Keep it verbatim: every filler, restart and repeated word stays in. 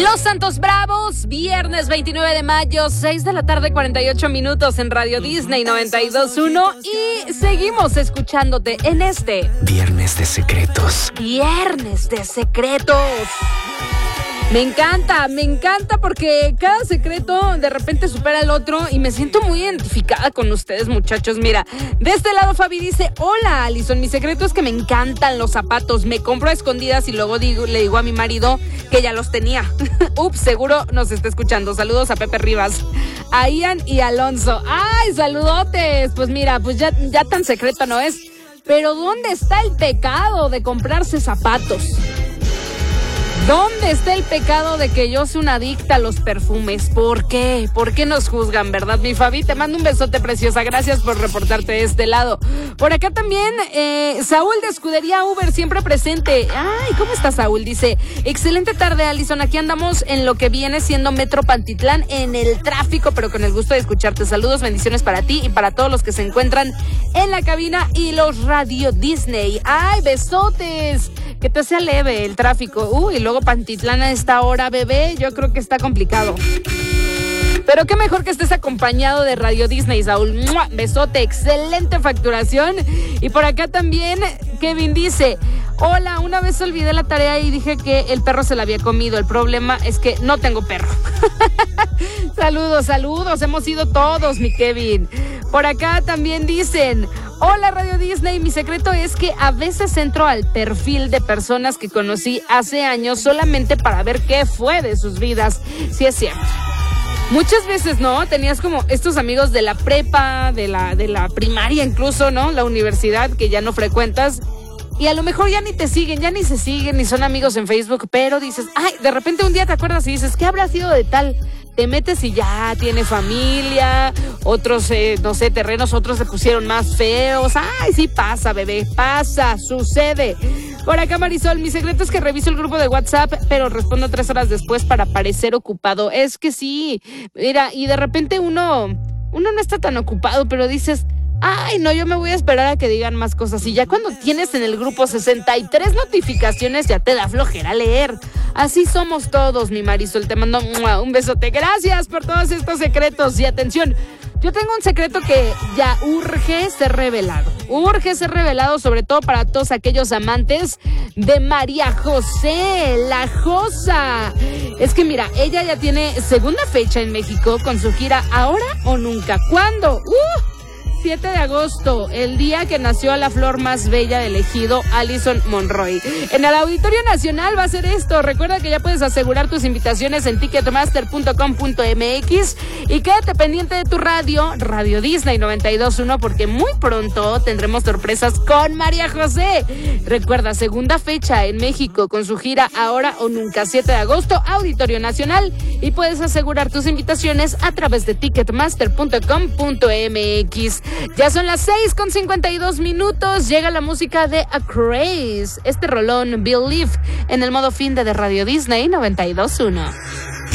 Los Santos Bravos, viernes veintinueve de mayo, seis de la tarde, cuarenta y ocho minutos en Radio Disney noventa y dos punto uno y seguimos escuchándote en este Viernes de Secretos. Viernes de Secretos. Me encanta, me encanta porque cada secreto de repente supera al otro y me siento muy identificada con ustedes, muchachos. Mira, de este lado Fabi dice: hola, Alison, mi secreto es que me encantan los zapatos. Me compro a escondidas y luego digo, le digo a mi marido que ya los tenía. Ups, seguro nos está escuchando. Saludos a Pepe Rivas, a Ian y Alonso. ¡Ay, saludotes! Pues mira, pues ya, ya tan secreto no es. Pero ¿dónde está el pecado de comprarse zapatos? ¿Dónde está el pecado de que yo soy una adicta a los perfumes? ¿Por qué? ¿Por qué nos juzgan, verdad, mi Fabi? Te mando un besote, preciosa. Gracias por reportarte de este lado. Por acá también, eh, Saúl de Escudería Uber, siempre presente. Ay, ¿cómo está Saúl? Dice: excelente tarde, Alison. Aquí andamos en lo que viene siendo Metro Pantitlán, en el tráfico, pero con el gusto de escucharte. Saludos, bendiciones para ti y para todos los que se encuentran en la cabina y los Radio Disney. Ay, besotes. Que te sea leve el tráfico. Uy, luego Pantitlán a esta hora, bebé, yo creo que está complicado. Pero qué mejor que estés acompañado de Radio Disney, Saúl. ¡Mua! Besote, excelente facturación. Y por acá también Kevin dice: hola, una vez olvidé la tarea y dije que el perro se la había comido. El problema es que no tengo perro. Saludos, saludos, hemos sido todos, mi Kevin. Por acá también dicen: hola, Radio Disney, mi secreto es que a veces entro al perfil de personas que conocí hace años solamente para ver qué fue de sus vidas. Sí es cierto. Muchas veces, ¿no? Tenías como estos amigos de la prepa, de la, de la primaria incluso, ¿no? La universidad que ya no frecuentas. Y a lo mejor ya ni te siguen, ya ni se siguen, ni son amigos en Facebook, pero dices, ay, de repente un día te acuerdas y dices, ¿qué habrá sido de tal? Te metes y ya tiene familia, otros, eh, no sé, terrenos, otros se pusieron más feos. Ay, sí pasa, bebé, pasa, sucede. Por acá Marisol, mi secreto es que reviso el grupo de WhatsApp, pero respondo tres horas después para parecer ocupado. Es que sí, mira, y de repente uno, uno no está tan ocupado, pero dices, ay, no, yo me voy a esperar a que digan más cosas. Y ya cuando tienes en el grupo sesenta y tres notificaciones, ya te da flojera leer. Así somos todos, mi Marisol. Te mando un besote. Gracias por todos estos secretos. Y atención, yo tengo un secreto que ya urge ser revelado. Urge ser revelado, sobre todo para todos aquellos amantes de María José, la Josa. Es que mira, ella ya tiene segunda fecha en México con su gira Ahora o Nunca. ¿Cuándo? ¡Uh! siete de agosto, el día que nació la flor más bella del ejido, Alison Monroy. En el Auditorio Nacional va a ser esto. Recuerda que ya puedes asegurar tus invitaciones en ticketmaster punto com punto m x y quédate pendiente de tu radio, Radio Disney noventa y dos punto uno, porque muy pronto tendremos sorpresas con María José. Recuerda, segunda fecha en México con su gira Ahora o Nunca, siete de agosto, Auditorio Nacional, y puedes asegurar tus invitaciones a través de ticketmaster punto com punto m x. Ya son las seis con cincuenta y dos minutos. Llega la música de A Craze. Este rolón, Believe, en el modo fin de, de Radio Disney noventa y dos punto uno.